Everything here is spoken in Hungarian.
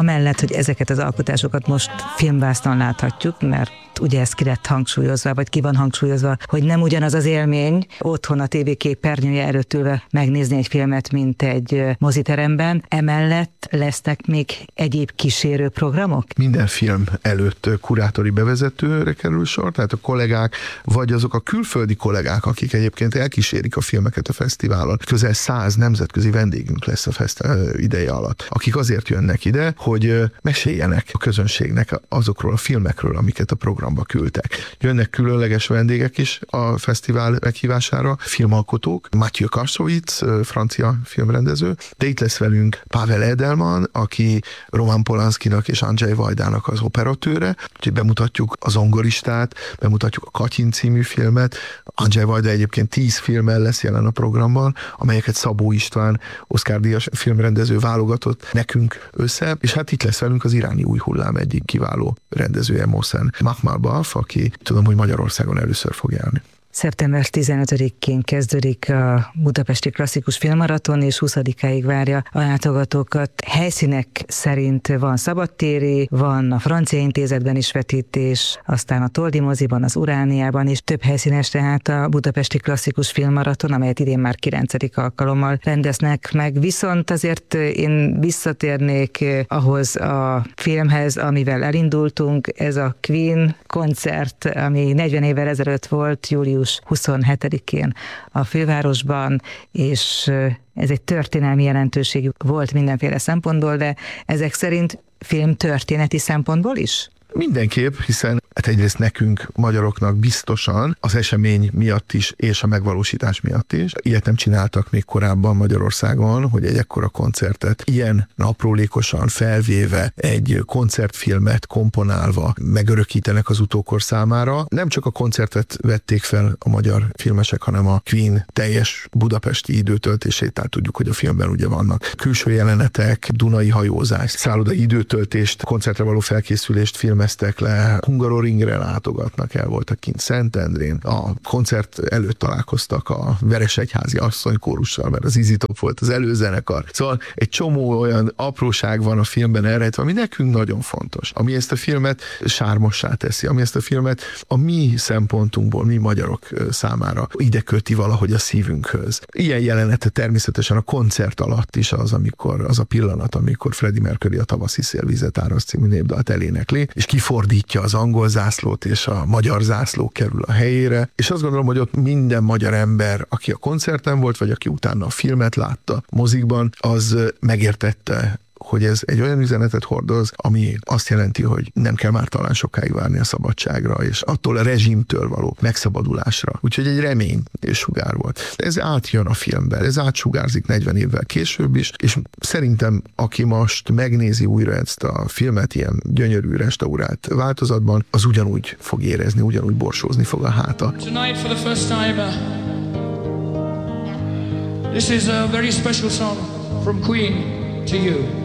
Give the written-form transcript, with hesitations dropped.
amellett, hogy ezeket az alkotásokat most filmvásznon láthatjuk, mert ugye ez ki lett hangsúlyozva, vagy ki van hangsúlyozva, hogy nem ugyanaz az élmény otthon a tévé képernyője előtt ülve megnézni egy filmet, mint egy moziteremben. Emellett lesznek még egyéb kísérő programok? Minden film előtt kurátori bevezetőre kerül sor, tehát a kollégák, vagy azok a külföldi kollégák, akik egyébként elkísérik a filmeket a fesztiválon. Közel 100 nemzetközi vendégünk lesz a fesztivál ideje alatt, akik azért jönnek ide, hogy meséljenek a közönségnek azokról a filmekről, amiket a programba küldtek. Jönnek különleges vendégek is a fesztivál meghívására, filmalkotók, Mathieu Kassovitz, francia filmrendező, de itt lesz velünk Pavel Edelman, aki Roman Polanskinak és Andrzej Wajdának az operatőre, úgyhogy bemutatjuk a Zongoristát, bemutatjuk a Katyin című filmet. Andrzej Wajda egyébként 10 filmmel lesz jelen a programban, amelyeket Szabó István, Oscar-díjas filmrendező válogatott nekünk össze, és hát itt lesz velünk az iráni új hullám egyik kiváló rendezője, Mohsen Makhmalbaf, aki tudom, hogy Magyarországon először fog járni. Szeptember 15-én kezdődik a Budapesti Klasszikus Filmmaraton, és 20-áig várja a látogatókat. Helyszínek szerint van szabadtéri, van a Francia Intézetben is vetítés, aztán a Toldi moziban, az Urániában is több helyszínes, tehát a Budapesti Klasszikus Filmmaraton, amelyet idén már 9. alkalommal rendeznek meg. Viszont azért én visszatérnék ahhoz a filmhez, amivel elindultunk, ez a Queen koncert, ami 40 évvel ezelőtt volt, július 27-én a fővárosban, és ez egy történelmi jelentőségű volt mindenféle szempontból, de ezek szerint filmtörténeti szempontból is? Mindenképp, hiszen hát egyrészt nekünk, magyaroknak biztosan az esemény miatt is, és a megvalósítás miatt is. Ilyet nem csináltak még korábban Magyarországon, hogy egy ekkora koncertet ilyen aprólékosan felvéve, egy koncertfilmet komponálva megörökítenek az utókor számára. Nem csak a koncertet vették fel a magyar filmesek, hanem a Queen teljes budapesti időtöltését, tehát tudjuk, hogy a filmben ugye vannak külső jelenetek, dunai hajózás, szállodai időtöltést, koncertre való felkészülést filmeztek le, Hungaroringre látogatnak el, voltak kint Szentendrén, a koncert előtt találkoztak a Veresegyházi asszonykórussal, mert az Easy Top volt az előzenekar. Szóval egy csomó olyan apróság van a filmben elrejtve, ami nekünk nagyon fontos, ami ezt a filmet sármossá teszi, ami ezt a filmet a mi szempontunkból, mi magyarok számára ide köti valahogy a szívünkhöz. Ilyen jelenete természetesen a koncert alatt is az a pillanat, amikor Freddie Mercury a Tavaszi szélvizet árasz című népdalt elénekli, és kifordítja az angol zászlót, és a magyar zászló kerül a helyére, és azt gondolom, hogy ott minden magyar ember, aki a koncerten volt, vagy aki utána a filmet látta mozikban, az megértette, hogy ez egy olyan üzenetet hordoz, ami azt jelenti, hogy nem kell már talán sokáig várni a szabadságra, és attól a rezsimtől való megszabadulásra. Úgyhogy egy remény és sugár volt. De ez átjön a filmben, ez átsugárzik 40 évvel később is, és szerintem, aki most megnézi újra ezt a filmet ilyen gyönyörű restaurált változatban, az ugyanúgy fog érezni, ugyanúgy borsózni fog a háta. Tonight for the first time, this is a very special song from Queen to you.